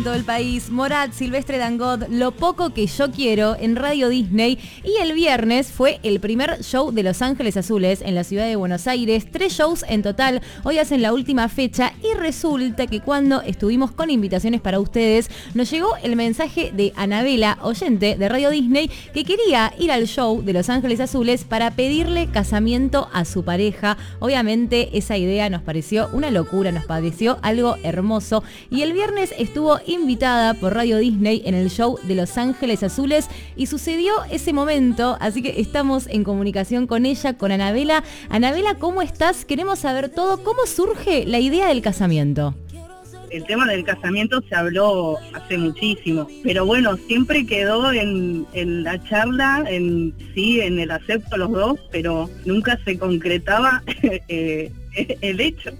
Todo el país, Morat, Silvestre Dangond, Lo poco que yo quiero en Radio Disney. Y el viernes fue el primer show de Los Ángeles Azules en la ciudad de Buenos Aires. 3 shows en total, hoy hacen la última fecha y resulta que cuando estuvimos con invitaciones para ustedes, nos llegó el mensaje de Anabela, oyente de Radio Disney, que quería ir al show de Los Ángeles Azules para pedirle casamiento a su pareja. Obviamente esa idea nos pareció una locura, nos pareció algo hermoso y el viernes estuvo invitada por Radio Disney en el show de Los Ángeles Azules y sucedió ese momento, así que estamos en comunicación con ella, con Anabela. Anabela, ¿cómo estás? Queremos saber todo. ¿Cómo surge la idea del casamiento? El tema del casamiento se habló hace muchísimo, pero bueno, siempre quedó en la charla, en el acepto los dos, pero nunca se concretaba el hecho.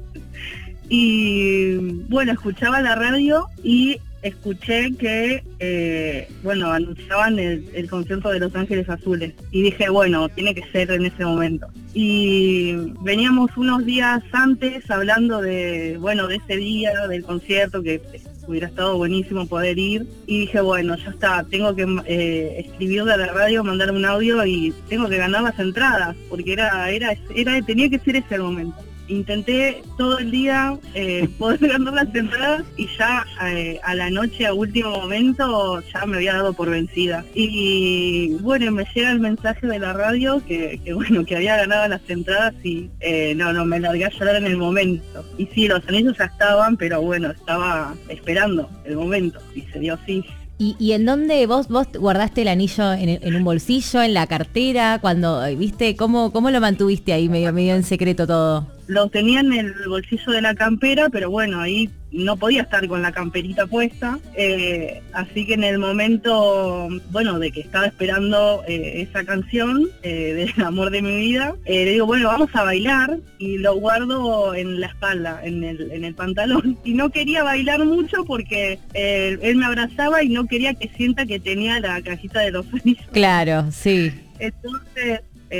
Y bueno, escuchaba la radio y escuché que, anunciaban el concierto de Los Ángeles Azules. Y dije, bueno, tiene que ser en ese momento. Y veníamos unos días antes hablando de ese día, del concierto, que hubiera estado buenísimo poder ir. Y dije, bueno, ya está, tengo que escribirle a la radio, mandar un audio y tengo que ganar las entradas, porque tenía que ser ese el momento. Intenté todo el día poder ganar las entradas y ya a la noche, a último momento, ya me había dado por vencida. Y bueno, me llega el mensaje de la radio que había ganado las entradas y me largué a llorar en el momento. Y sí, los anillos ya estaban, pero bueno, estaba esperando el momento y se dio así. ¿Y en dónde vos guardaste el anillo? ¿En un bolsillo, en la cartera? Cuando viste, ¿cómo lo mantuviste ahí medio en secreto todo? Lo tenía en el bolsillo de la campera, pero bueno, ahí no podía estar con la camperita puesta, así que en el momento, de que estaba esperando esa canción, del amor de mi vida, le digo, bueno, vamos a bailar, y lo guardo en la espalda, en el pantalón, y no quería bailar mucho porque él me abrazaba y no quería que sienta que tenía la cajita de los anillos. Claro, sí. Entonces,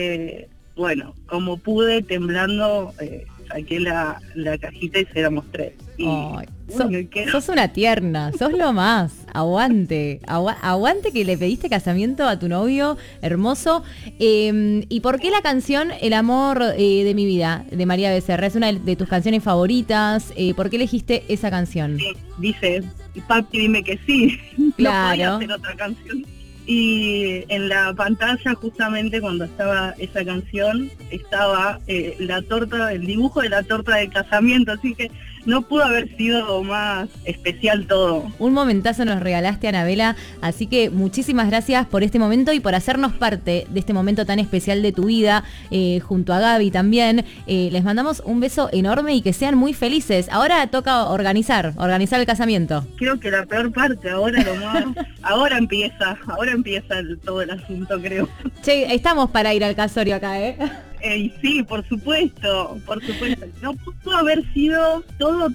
como pude, temblando, saqué la cajita y se la mostré. Y, sos una tierna, sos lo más. Aguante que le pediste casamiento a tu novio, hermoso. ¿Y por qué la canción El amor de mi vida, de María Becerra? Es una de tus canciones favoritas. ¿Por qué elegiste esa canción? Sí, dice, papi, dime que sí. Claro. No podía hacer otra canción. Y en la pantalla, justamente cuando estaba esa canción, estaba la torta, el dibujo de la torta de casamiento, así que no pudo haber sido más especial todo. Un momentazo nos regalaste, Anabela, así que muchísimas gracias por este momento y por hacernos parte de este momento tan especial de tu vida, junto a Gaby también. Les mandamos un beso enorme y que sean muy felices. Ahora toca organizar el casamiento. Creo que la peor parte, ahora empieza todo el asunto, creo. Che, estamos para ir al casorio acá, Sí, por supuesto. No pudo haber sido todo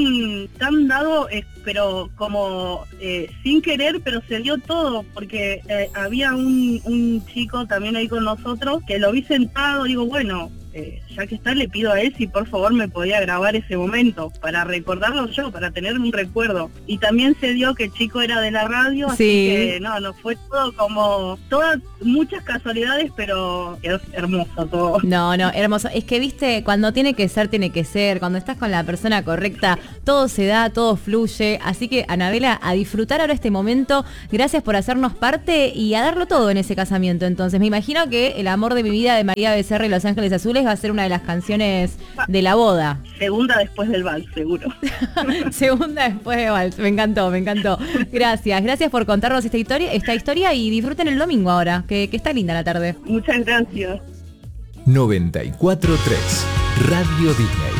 tan dado, pero como sin querer, pero se dio todo, porque había un chico también ahí con nosotros que lo vi sentado, digo, bueno, ya que está, le pido a él si por favor me podía grabar ese momento para recordarlo yo, para tener un recuerdo. Y también se dio que el chico era de la radio, así que no fue todo muchas casualidades, pero quedó hermoso todo. No, hermoso. Es que viste, cuando tiene que ser, cuando estás con la persona correcta, todo se da, todo fluye. Así que, Anabela, a disfrutar ahora este momento. Gracias por hacernos parte y a darlo todo en ese casamiento. Entonces, me imagino que El amor de mi vida de María Becerra y Los Ángeles Azules va a ser una de las canciones de la boda. Segunda después del vals, seguro. Segunda después del vals, me encantó. Gracias por contarnos esta historia y disfruten el domingo ahora, que está linda la tarde. Muchas gracias. 94.3 Radio Disney.